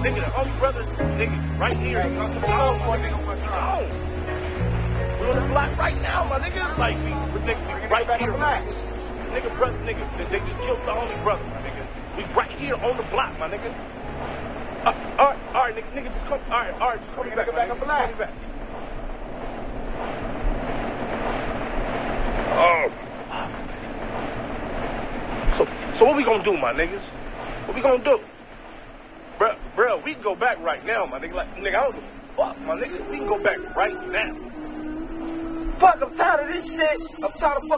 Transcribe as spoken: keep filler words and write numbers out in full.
nigga, the only brother, nigga, right here. Hey, come to the house, boy, nigga, what's wrong? We're on the block right now, my nigga. Like, we, we, nigga, we right here. Nigga, brother, nigga, they, they just killed the only brother, my nigga. We right here on the block, my nigga. Uh, all right, all right, nigga, nigga, just come, all right, all right, just come back, back up alive. Come back. Oh. So, so what we gonna do, my niggas? What we gonna do? Bruh, bruh, we can go back right now, my nigga. Like, nigga, I don't give a fuck, my nigga. We can go back right now. Fuck, I'm tired of this shit. I'm tired of fucking